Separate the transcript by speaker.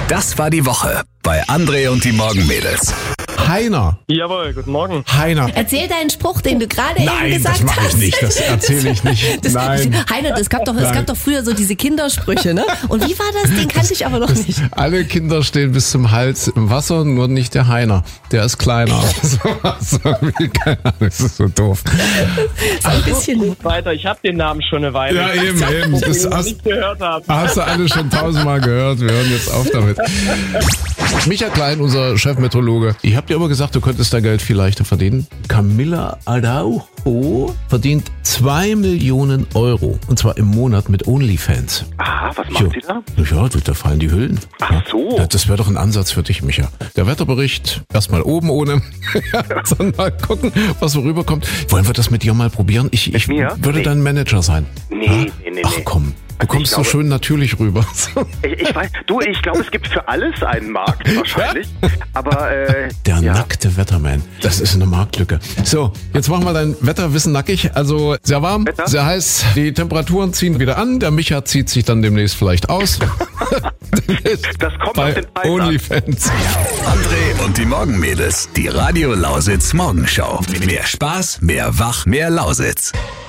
Speaker 1: Das war die Woche bei André und die Morgenmädels.
Speaker 2: Heiner.
Speaker 3: Jawohl, guten Morgen.
Speaker 2: Heiner.
Speaker 4: Erzähl deinen Spruch, den du gerade eben
Speaker 2: Nein,
Speaker 4: gesagt
Speaker 2: das mache ich
Speaker 4: hast.
Speaker 2: nicht. Das erzähle ich nicht. Nein.
Speaker 4: Heiner, es gab doch früher so diese Kindersprüche, ne? Und wie war das? Den kannte ich aber noch nicht.
Speaker 2: Alle Kinder stehen bis zum Hals im Wasser, nur nicht der Heiner. Der ist kleiner. Keine Ahnung, das ist so doof.
Speaker 4: So ein bisschen.
Speaker 3: Weiter, ich habe den Namen schon eine Weile.
Speaker 2: Ja, eben.
Speaker 3: Den
Speaker 2: Das
Speaker 3: ich noch nicht gehört habe.
Speaker 2: hast du alle schon 1000-mal gehört. Wir hören jetzt auf damit. Micha Klein, unser Chefmeteorologe. Ich habe dir aber gesagt, du könntest da Geld viel leichter verdienen. Camilla Araujo verdient 2 Millionen Euro. Und zwar im Monat mit OnlyFans.
Speaker 5: Ah, was macht sie da?
Speaker 2: Ja, da fallen die Hüllen.
Speaker 5: Ach so.
Speaker 2: Ja, das wäre doch ein Ansatz für dich, Micha. Der Wetterbericht, erstmal oben ohne. Dann mal gucken, was so rüberkommt. Wollen wir das mit dir mal probieren? Ich
Speaker 5: mir?
Speaker 2: würde
Speaker 5: Nee.
Speaker 2: dein Manager sein.
Speaker 5: Nee.
Speaker 2: Ach komm, du kommst so
Speaker 5: glaube-
Speaker 2: schön natürlich rüber.
Speaker 5: Ich weiß, ich glaube, es gibt für alles einen Markt wahrscheinlich. Aber
Speaker 2: Der
Speaker 5: ja.
Speaker 2: nackte Wetterman. Das ist eine Marktlücke. So, jetzt machen wir dein Wetterwissen nackig. Also sehr warm,
Speaker 5: Wetter?
Speaker 2: sehr heiß. Die Temperaturen ziehen wieder an. Der Micha zieht sich dann demnächst vielleicht aus.
Speaker 5: Das kommt
Speaker 2: Bei
Speaker 5: auf den Preis an.
Speaker 2: OnlyFans.
Speaker 1: André und die Morgenmädels. Die Radio Lausitz Morgenshow. Mehr Spaß, mehr Wach, mehr Lausitz.